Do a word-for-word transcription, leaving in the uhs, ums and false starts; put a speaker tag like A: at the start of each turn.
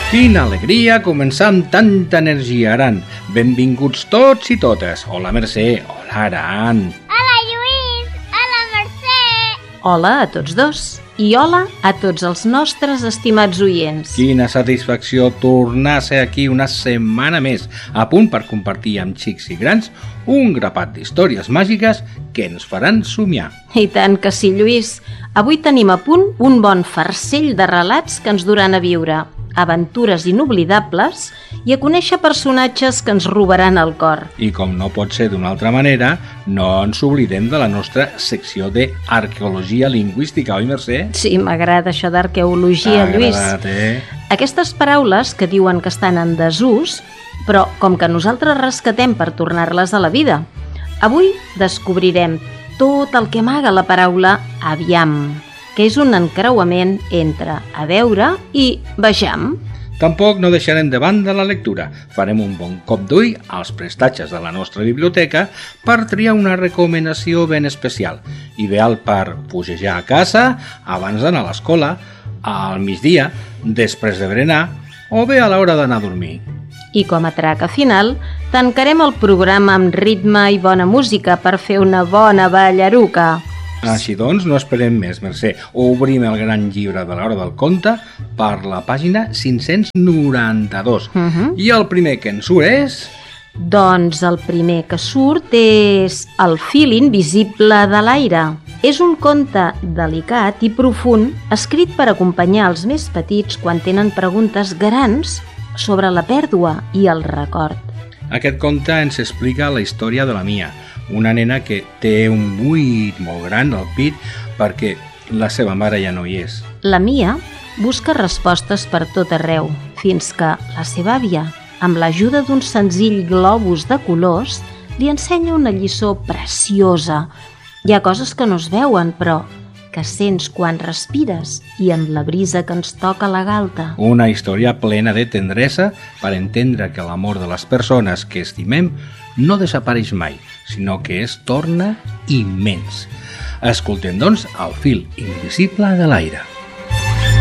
A: Quina alegria començar amb tanta energia, Aran. Benvinguts tots i totes. Hola, Mercè. Hola, Aran.
B: Hola, Lluís. Hola, Mercè.
C: Hola a tots dos. I hola a tots els nostres estimats oients.
A: Quina satisfacció tornar a ser aquí una setmana més, a punt per compartir amb xics i grans un grapat d'històries màgiques que ens faran somiar.
C: I tant que sí, Lluís. Avui tenim a punt un bon farcell de relats que ens duran a viure, aventures inoblidables i a conèixer personatges que ens robaran el cor.
A: I com no pot ser d'una altra manera, no ens oblidem de la nostra secció d'arqueologia lingüística, oi, Mercè?
C: Sí, m'agrada això d'arqueologia, Lluís.
A: Agradat, eh?
C: Aquestes paraules que diuen que estan en desús, però com que nosaltres rescatem per tornar-les a la vida. Avui descobrirem tot el que amaga la paraula aviam, que és un encreuament entre a veure i vejam.
A: Tampoc no deixarem de banda la lectura. Farem un bon cop d'ull als prestatges de la nostra biblioteca per triar una recomanació ben especial, ideal per pugejar a casa abans d'anar a l'escola, al migdia, després de berenar o bé a l'hora d'anar a dormir.
C: I com a traca final, tancarem el programa amb ritme i bona música per fer una bona ballaruca.
A: Així doncs, no esperem més, Mercè. Obrim el gran llibre de l'Hora del Conte per la pàgina cinc-cents noranta-dos.
C: Uh -huh.
A: I el primer que ens surt és...
C: Doncs el primer que surt és El fil invisible de l'aire. És un conte delicat i profund, escrit per acompanyar els més petits quan tenen preguntes grans sobre la pèrdua i el record.
A: Aquest conte ens explica la història de la Mia, una nena que té un buit molt gran al pit perquè la seva mare ja no hi és.
C: La Mia busca respostes per tot arreu, fins que la seva àvia, amb l'ajuda d'un senzill globus de colors, li ensenya una lliçó preciosa. Hi ha coses que no es veuen, però que sents quan respires i amb la brisa que ens toca la galta.
A: Una història plena de tendresa per entendre que l'amor de les persones que estimem no desapareix mai, sinó que es torna immens. Escoltem, doncs, El fil invisible de l'aire.